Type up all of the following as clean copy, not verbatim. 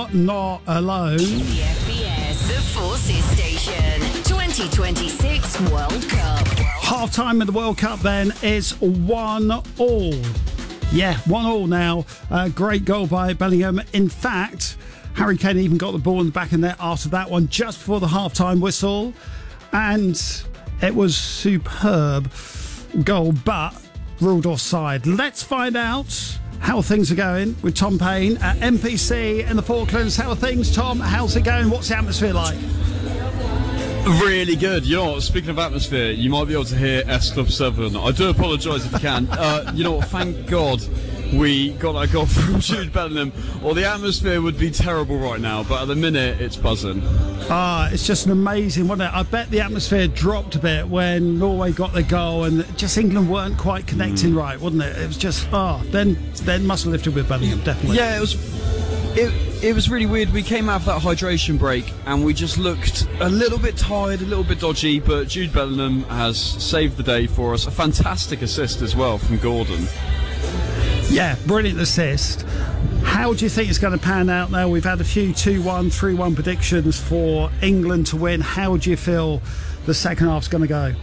Not alone. The FBS, the Forces Station, 2026 World Cup. Half-time in the World Cup then is 1-1. Yeah, 1-1 now. Great goal by Bellingham. In fact, Harry Kane even got the ball in the back of the net after that one, just before the half-time whistle. And it was superb goal, but ruled offside. Let's find out how things are going with Tom Payne at NPC in the Falklands. How are things, Tom? How's it going? What's the atmosphere like? Really good. You know what, speaking of atmosphere, you might be able to hear S Club 7. I do apologise if you can. You know what, thank God we got that goal from Jude Bellingham, or the atmosphere would be terrible right now, but at the minute it's buzzing. It's just an amazing, wasn't it? I bet the atmosphere dropped a bit when Norway got the goal and just England weren't quite connecting right, wasn't it? It was just, then must have lifted with Bellingham, definitely. Yeah, it was really weird. We came out of that hydration break and we just looked a little bit tired, a little bit dodgy, but Jude Bellingham has saved the day for us. A fantastic assist as well from Gordon. Yeah, brilliant assist. How do you think it's going to pan out now? We've had a few 2-1, 3-1 predictions for England to win. How do you feel the second half's going to go?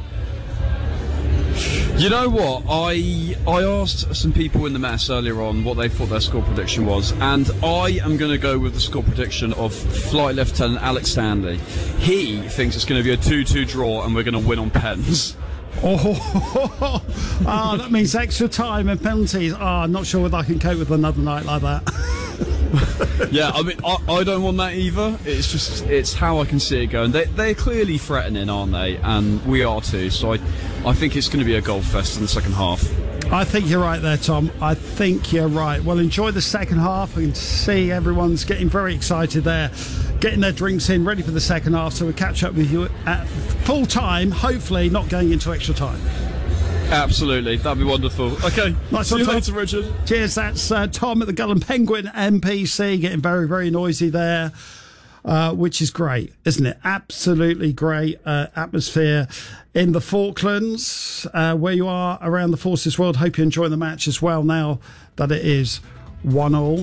You know what? I asked some people in the mess earlier on what they thought their score prediction was, and I am going to go with the score prediction of Flight Lieutenant Alex Stanley. He thinks it's going to be a 2-2 draw and we're going to win on pens. That means extra time and penalties. I'm not sure whether I can cope with another night like that. Yeah, I mean, I don't want that either. It's how I can see it going. They're clearly threatening, aren't they? And we are too. So I think it's going to be a goal fest in the second half. I think you're right there, Tom. I think you're right. Well, enjoy the second half. I can see everyone's getting very excited there, getting their drinks in, ready for the second half. So we'll catch up with you at full time, hopefully not going into extra time. Absolutely, that'd be wonderful. Okay, nice see you Tom. later, Richard. Cheers, that's Tom at the Gull and Penguin NPC, getting very, very noisy there. Which is great, isn't it? Absolutely great atmosphere in the Falklands, where you are around the Forces world. Hope you're enjoying the match as well now that it is 1-1.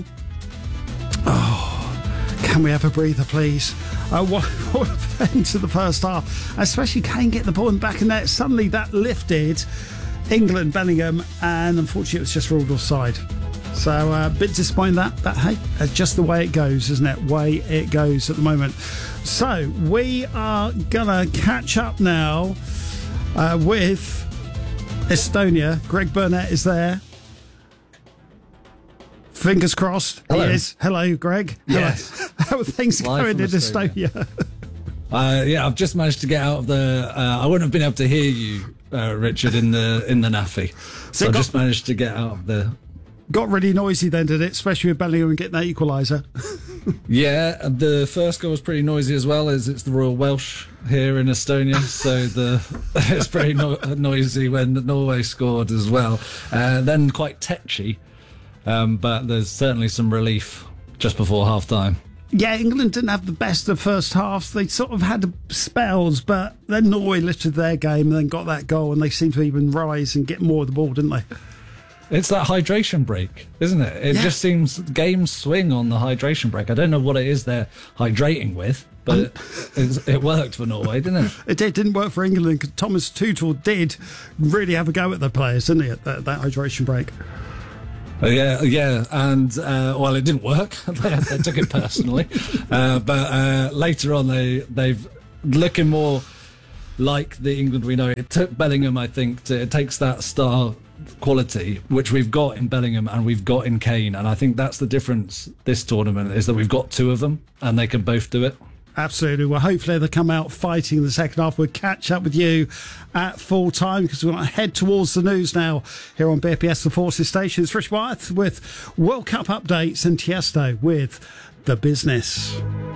Can we have a breather, please? What into the first half, especially Kane getting the ball in the back of the net. Suddenly that lifted England, Bellingham, and unfortunately it was just ruled offside. So a bit disappointing that hey, just the way it goes, isn't it? Way it goes at the moment. So we are gonna catch up now with Estonia. Greg Burnett is there. Fingers crossed. Hello. He is. Hello, Greg. Yes. Hello. How are things going in Estonia? Yeah, I've just managed to get out of the. I wouldn't have been able to hear you, Richard, in the NAFI. So I just managed to get out of the. Got really noisy then, did it? Especially with Bellingham and getting that equaliser. Yeah, the first goal was pretty noisy as well, as it's the Royal Welsh here in Estonia. So it's pretty noisy when Norway scored as well. Then quite tetchy, but there's certainly some relief just before half time. Yeah, England didn't have the best of first half. They sort of had spells, but then Norway lifted their game and then got that goal, and they seemed to even rise and get more of the ball, didn't they? It's that hydration break, isn't it? It just seems games swing on the hydration break. I don't know what it is they're hydrating with, but it worked for Norway, didn't it? It didn't work for England because Thomas Tuchel did really have a go at the players, didn't he, at that hydration break? Yeah, and well, it didn't work. they took it personally, but later on they've looking more like the England we know. It took Bellingham, I think, it takes that star quality which we've got in Bellingham and we've got in Kane, and I think that's the difference this tournament, is that we've got two of them and they can both do it. Absolutely. Well, hopefully they'll come out fighting in the second half. We'll catch up with you at full time because we're going to head towards the news now here on BPS The Forces Station. It's Rich Wyeth with World Cup updates and Tiesto with The Business.